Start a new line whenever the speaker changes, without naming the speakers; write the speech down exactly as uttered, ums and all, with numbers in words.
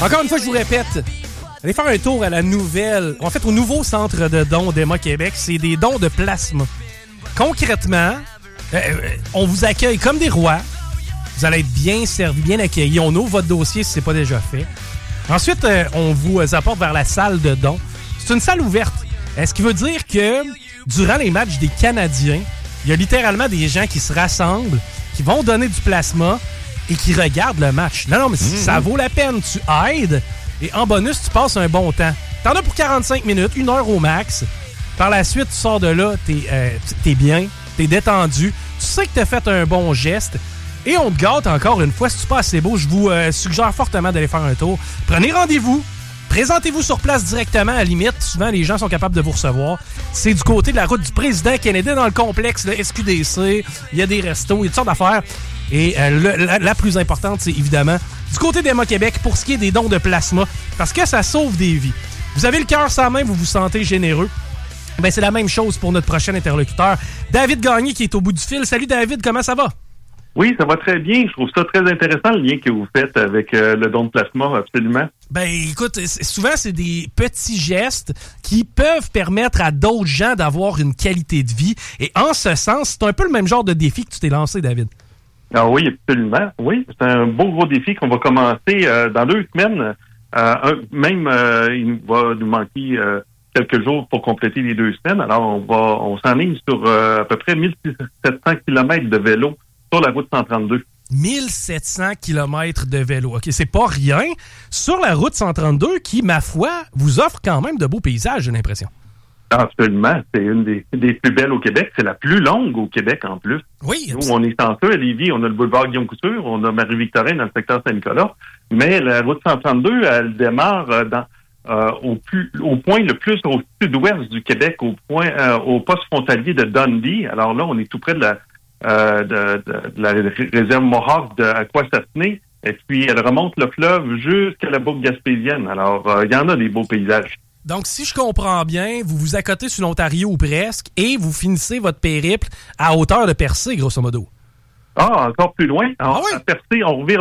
Encore une fois, je vous répète, allez faire un tour à la nouvelle, en fait au nouveau centre de dons d'Emma Québec. C'est des dons de plasma. Concrètement, euh, on vous accueille comme des rois. Vous allez être bien servis, bien accueillis. On ouvre votre dossier si ce n'est pas déjà fait. Ensuite, euh, on vous apporte vers la salle de dons. C'est une salle ouverte. Euh, ce qui veut dire que durant les matchs des Canadiens, il y a littéralement des gens qui se rassemblent, qui vont donner du plasma et qui regardent le match. Non, non, mais mmh. ça vaut la peine. Tu aides et en bonus, tu passes un bon temps. T'en as pour quarante-cinq minutes, une heure au max. Par la suite, tu sors de là, t'es, euh, t'es bien, t'es détendu. Tu sais que t'as fait un bon geste. Et on te gâte encore une fois. Si tu pas assez beau, je vous euh, suggère fortement d'aller faire un tour. Prenez rendez-vous. Présentez-vous sur place directement. À la limite, souvent, les gens sont capables de vous recevoir. C'est du côté de la route du président Kennedy dans le complexe, le S Q D C. Il y a des restos, il y a toutes sortes d'affaires. Et euh, le, la, la plus importante, c'est évidemment du côté d'Emma Québec pour ce qui est des dons de plasma. Parce que ça sauve des vies. Vous avez le cœur sans main, vous vous sentez généreux. Ben, c'est la même chose pour notre prochain interlocuteur, David Gagné, qui est au bout du fil. Salut David, comment ça va?
Oui, ça va très bien. Je trouve ça très intéressant, le lien que vous faites avec euh, le don de plasma, absolument.
Ben, écoute, souvent, c'est des petits gestes qui peuvent permettre à d'autres gens d'avoir une qualité de vie. Et en ce sens, c'est un peu le même genre de défi que tu t'es lancé, David.
Ah oui, absolument. Oui, c'est un beau gros défi qu'on va commencer euh, dans deux semaines. Euh, un, même, euh, il va nous manquer euh, quelques jours pour compléter les deux semaines. Alors, on va, on s'enligne sur euh, à peu près mille sept cents kilomètres de vélo sur la route cent trente-deux.
mille sept cents kilomètres de vélo. OK, c'est pas rien. Sur la route cent trente-deux qui, ma foi, vous offre quand même de beaux paysages, j'ai l'impression.
Absolument. C'est une des, des plus belles au Québec. C'est la plus longue au Québec, en plus.
Oui.
Nous, on est chanceux à Lévis. On a le boulevard Guillaume-Couture. On a Marie-Victorin dans le secteur Saint-Nicolas. Mais la route cent trente-deux, elle démarre dans, euh, au, plus, au point le plus au sud-ouest du Québec, au point euh, au poste frontalier de Dundee. Alors là, on est tout près de la Euh, de, de, de la réserve Mohawk de Aquasasné, et puis elle remonte le fleuve jusqu'à la boucle gaspésienne. Alors, il euh, y en a des beaux paysages.
Donc, si je comprends bien, vous vous accotez sur l'Ontario ou presque, et vous finissez votre périple à hauteur de Percé, grosso modo.
Ah, encore plus loin. Alors,
ah oui?
À Percé, on revire